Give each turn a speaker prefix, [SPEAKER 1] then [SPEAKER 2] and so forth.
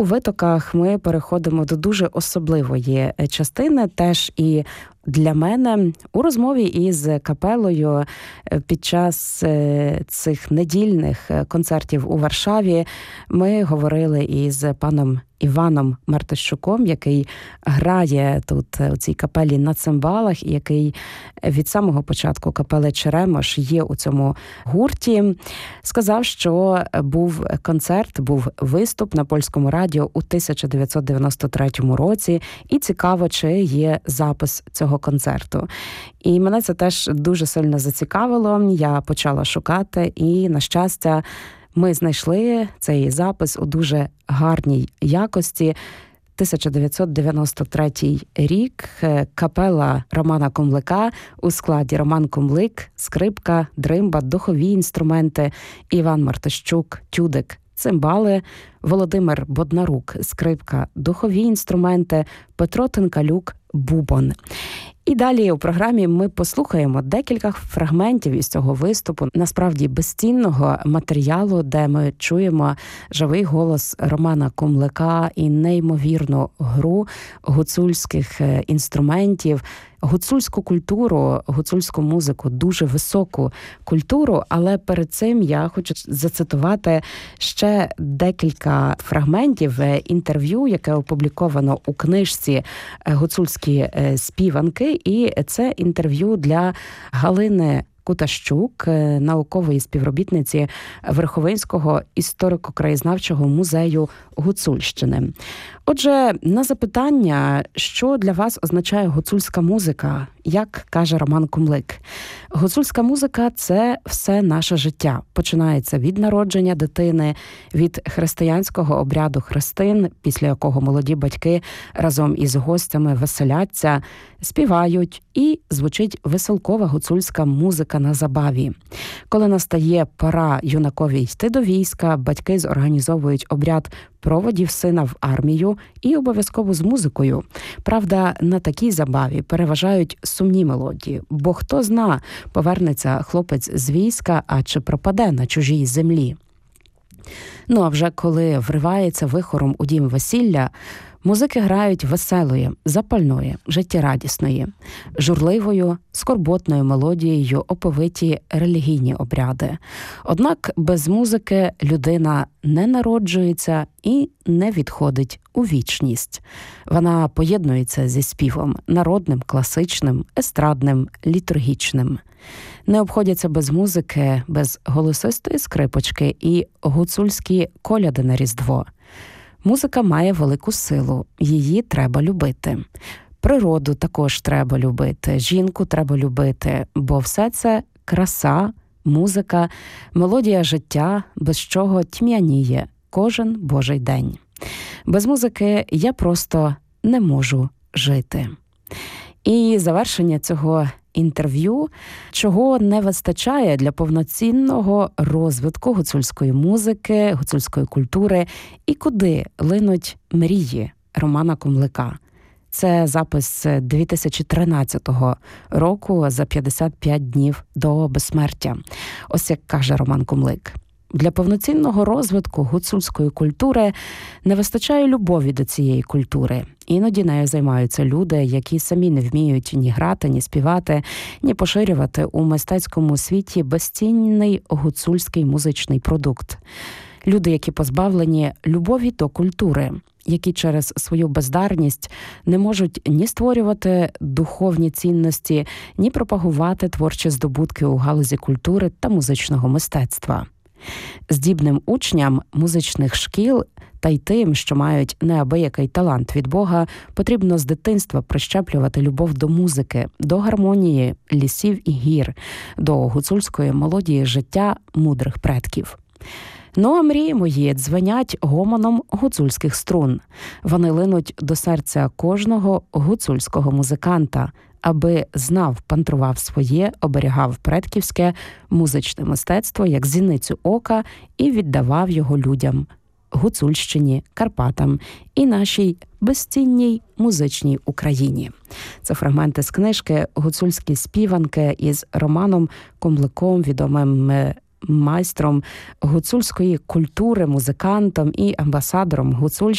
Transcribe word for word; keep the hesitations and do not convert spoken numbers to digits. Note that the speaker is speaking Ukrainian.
[SPEAKER 1] у витоках ми переходимо до дуже особливої частини, теж і для мене у розмові із капелою під час цих недільних концертів у Варшаві ми говорили із паном Іваном Мартищуком, який грає тут у цій капелі на цимбалах, і який від самого початку капели Черемош є у цьому гурті. Сказав, що був концерт, був виступ на Польському радіо у тисяча дев'ятсот дев'яносто третьому році, і цікаво, чи є запис цього концерту. І мене це теж дуже сильно зацікавило. Я почала шукати, і, на щастя, ми знайшли цей запис у дуже гарній якості. тисяча дев'ятсот дев'яносто третій рік, капела Романа Кумлика у складі Роман Кумлик, скрипка, дримба, духові інструменти, Іван Мартищук, тюдик, цимбали, Володимир Боднарук, скрипка, духові інструменти, Петро Тинкалюк, бубон. І далі у програмі ми послухаємо декілька фрагментів із цього виступу, насправді безцінного матеріалу, де ми чуємо живий голос Романа Кумлика і неймовірну гру гуцульських інструментів, гуцульську культуру, гуцульську музику, дуже високу культуру. Але перед цим я хочу зацитувати ще декілька фрагментів інтерв'ю, яке опубліковано у книжці «Гуцульські співанки». І це інтерв'ю для Галини Кутащук, наукової співробітниці Верховинського історико-краєзнавчого музею Гуцульщини. Отже, на запитання, що для вас означає гуцульська музика, як каже Роман Кумлик, гуцульська музика – це все наше життя. Починається від народження дитини, від християнського обряду хрестин, після якого молоді батьки разом із гостями веселяться, співають, і звучить веселкова гуцульська музика на забаві. Коли настає пора юнакові йти до війська, батьки зорганізовують обряд проводів сина в армію і обов'язково з музикою. Правда, на такій забаві переважають сумні мелодії, бо хто зна, повернеться хлопець з війська, а чи пропаде на чужій землі. Ну а вже коли вривається вихором у дім весілля, музики грають веселої, запальної, життєрадісної, журливою, скорботною мелодією оповиті релігійні обряди. Однак без музики людина не народжується і не відходить у вічність. Вона поєднується зі співом народним, класичним, естрадним, літургічним. Не обходяться без музики, без голосистої скрипочки і гуцульські коляди на Різдво. Музика має велику силу, її треба любити. Природу також треба любити, жінку треба любити, бо все це краса, музика, мелодія життя, без чого тьмяніє кожен божий день. Без музики я просто не можу жити. І завершення цього інтерв'ю, чого не вистачає для повноцінного розвитку гуцульської музики, гуцульської культури і куди линуть мрії Романа Кумлика. Це запис дві тисячі тринадцятого року, за п'ятдесят п'ять днів до безсмертя. Ось як каже Роман Кумлик. Для повноцінного розвитку гуцульської культури не вистачає любові до цієї культури. Іноді нею займаються люди, які самі не вміють ні грати, ні співати, ні поширювати у мистецькому світі безцінний гуцульський музичний продукт. Люди, які позбавлені любові до культури, які через свою бездарність не можуть ні створювати духовні цінності, ні пропагувати творчі здобутки у галузі культури та музичного мистецтва. Здібним учням музичних шкіл та й тим, що мають неабиякий талант від Бога, потрібно з дитинства прищеплювати любов до музики, до гармонії лісів і гір, до гуцульської мелодії життя мудрих предків. Ну а мрії мої дзвенять гомоном гуцульських струн. Вони линуть до серця кожного гуцульського музиканта, аби знав, пантрував своє, оберігав предківське музичне мистецтво як зіницю ока і віддавав його людям, Гуцульщині, Карпатам і нашій безцінній музичній Україні. Це фрагменти з книжки «Гуцульські співанки» із Романом Кумликом, відомим майстром гуцульської культури, музикантом і амбасадором Гуцульщини